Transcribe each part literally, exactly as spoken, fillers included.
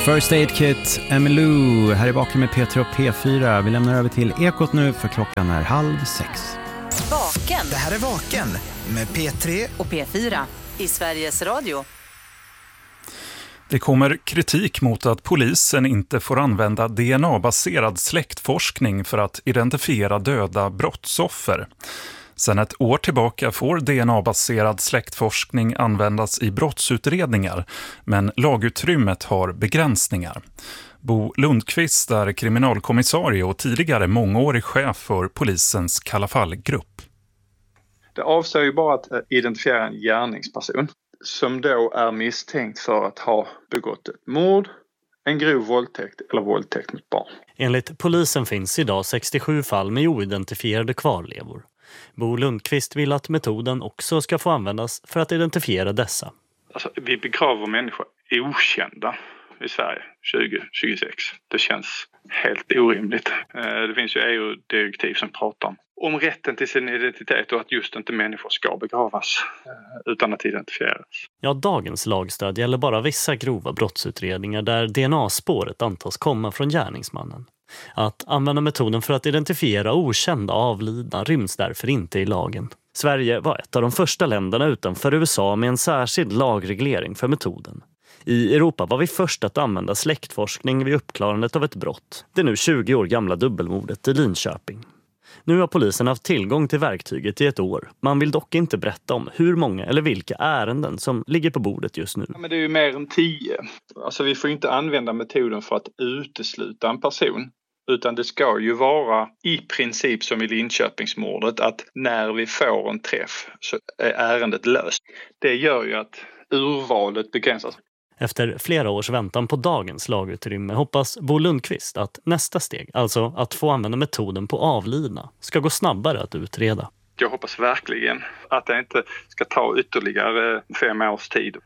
First Aid Kit, Emmylou, här är Vaken med P tre och P fyra. Vi lämnar över till Ekot nu för klockan är halv sex. Vaken. Det här är Vaken med P tre och P fyra i Sveriges Radio. Det kommer kritik mot att polisen inte får använda D N A-baserad släktforskning för att identifiera döda brottsoffer. Sedan ett år tillbaka får D N A-baserad släktforskning användas i brottsutredningar, men lagutrymmet har begränsningar. Bo Lundqvist är kriminalkommissarie och tidigare mångårig chef för polisens Kalla-fall-grupp. Det avser ju bara att identifiera en gärningsperson som då är misstänkt för att ha begått ett mord, en grov våldtäkt eller våldtäkt mot barn. Enligt polisen finns idag sextiosju fall med oidentifierade kvarlevor. Bo Lundqvist vill att metoden också ska få användas för att identifiera dessa. Alltså, vi begraver människor okända i Sverige tjugo tjugosex. Det känns helt orimligt. Det finns ju E U-direktiv som pratar om, om rätten till sin identitet och att just inte människor ska begravas utan att identifieras. Ja, dagens lagstöd gäller bara vissa grova brottsutredningar där D N A-spåret antas komma från gärningsmannen. Att använda metoden för att identifiera okända avlidna ryms därför inte i lagen. Sverige var ett av de första länderna utanför U S A med en särskild lagreglering för metoden. I Europa var vi först att använda släktforskning vid uppklarandet av ett brott. Det nu tjugo år gamla dubbelmordet i Linköping. Nu har polisen haft tillgång till verktyget i ett år. Man vill dock inte berätta om hur många eller vilka ärenden som ligger på bordet just nu. Ja, men det är ju mer än tio. Alltså vi får inte använda metoden för att utesluta en person. Utan det ska ju vara i princip som i Linköpingsmordet att när vi får en träff så är ärendet löst. Det gör ju att urvalet begränsas. Efter flera års väntan på dagens lagutrymme hoppas Bo Lundqvist att nästa steg, alltså att få använda metoden på avlidna, ska gå snabbare att utreda. Jag hoppas verkligen att det inte ska ta ytterligare fem års tid.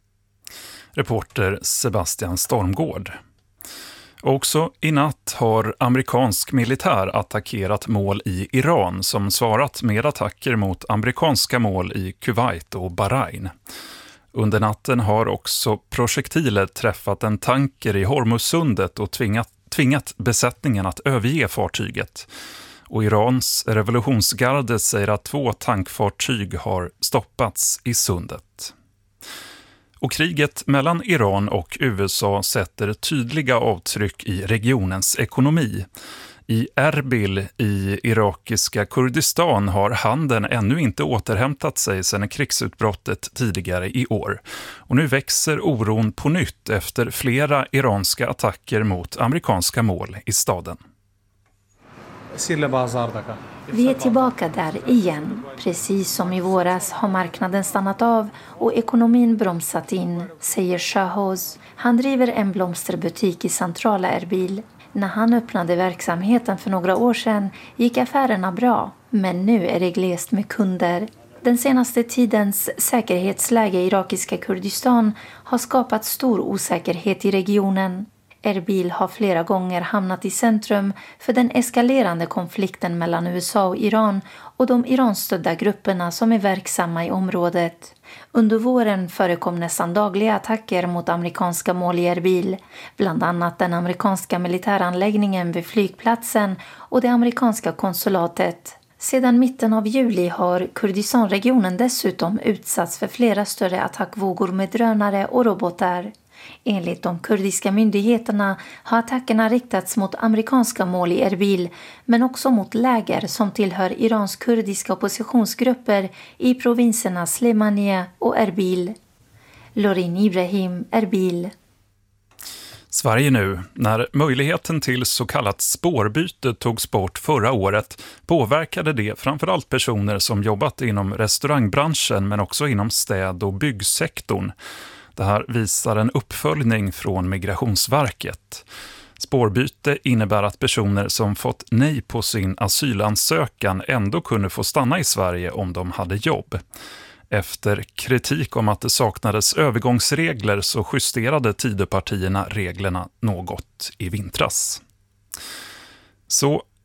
Reporter Sebastian Stormgård. Också i natt har amerikansk militär attackerat mål i Iran som svarat med attacker mot amerikanska mål i Kuwait och Bahrain. Under natten har också projektiler träffat en tanker i Hormuzsundet och tvingat, tvingat besättningen att överge fartyget. Och Irans revolutionsgarde säger att två tankfartyg har stoppats i sundet. Och kriget mellan Iran och U S A sätter tydliga avtryck i regionens ekonomi. I Erbil i irakiska Kurdistan har handeln ännu inte återhämtat sig sedan krigsutbrottet tidigare i år. Och nu växer oron på nytt efter flera iranska attacker mot amerikanska mål i staden. Vi är tillbaka där igen. Precis som i våras har marknaden stannat av och ekonomin bromsat in, säger Shahhoz. Han driver en blomsterbutik i centrala Erbil. När han öppnade verksamheten för några år sedan gick affärerna bra, men nu är det glest med kunder. Den senaste tidens säkerhetsläge i irakiska Kurdistan har skapat stor osäkerhet i regionen. Erbil har flera gånger hamnat i centrum för den eskalerande konflikten mellan U S A och Iran och de Iran-stödda grupperna som är verksamma i området. Under våren förekom nästan dagliga attacker mot amerikanska mål i Erbil, bland annat den amerikanska militäranläggningen vid flygplatsen och det amerikanska konsulatet. Sedan mitten av juli har Kurdistanregionen dessutom utsatts för flera större attackvågor med drönare och robotar. Enligt de kurdiska myndigheterna har attackerna riktats mot amerikanska mål i Erbil, men också mot läger som tillhör Irans kurdiska oppositionsgrupper i provinserna Slemania och Erbil. Lorin Ibrahim, Erbil. Sverige nu. När möjligheten till så kallat spårbyte togs bort förra året påverkade det framförallt personer som jobbat inom restaurangbranschen men också inom städ- och byggsektorn. Det här visar en uppföljning från Migrationsverket. Spårbyte innebär att personer som fått nej på sin asylansökan ändå kunde få stanna i Sverige om de hade jobb. Efter kritik om att det saknades övergångsregler så justerade Tidöpartierna reglerna något i vintras. Så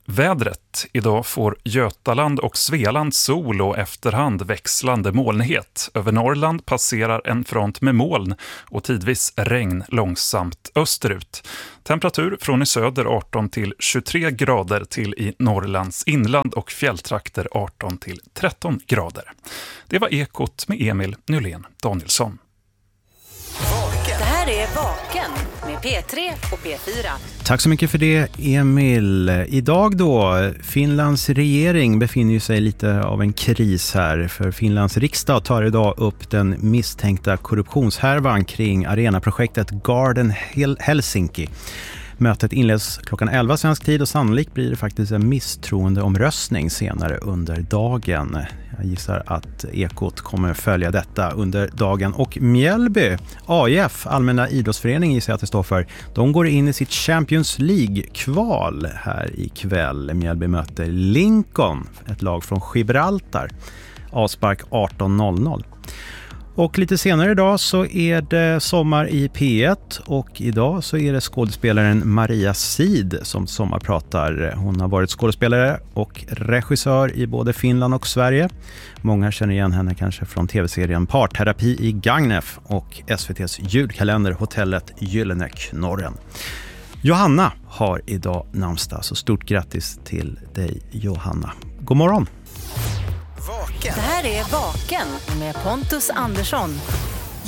Vädret. Idag får Götaland och Svealand sol och efterhand växlande molnighet. Över Norrland passerar en front med moln och tidvis regn långsamt österut. Temperatur från i söder arton till tjugotre grader till i Norrlands inland och fjälltrakter arton till tretton grader. Det var Ekot med Emil Nylén Danielsson. Det här är Vaken med P tre och P fyra. Tack så mycket för det, Emil. Idag då, Finlands regering befinner sig lite av en kris här. För Finlands riksdag tar idag upp den misstänkta korruptionshärvan kring arenaprojektet Garden Helsinki. Mötet inleds klockan elva svensk tid och sannolikt blir det faktiskt en misstroendeomröstning senare under dagen. Jag gissar att Ekot kommer följa detta under dagen. Och Mjällby, A I F, Allmänna idrottsförening gissar jag att det står för, de går in i sitt Champions League-kval här ikväll. Mjällby möter Lincoln, ett lag från Gibraltar. Avspark arton noll noll. Och lite senare idag så är det sommar i P ett och idag så är det skådespelaren Maria Sid som sommarpratar. Hon har varit skådespelare och regissör i både Finland och Sverige. Många känner igen henne kanske från tv-serien Parterapi i Gagnef och S V T:s julkalender Hotellet Gyllene Knorren. Johanna har idag namnsdag, så stort grattis till dig Johanna. God morgon! Det här är Vaken med Pontus Andersson.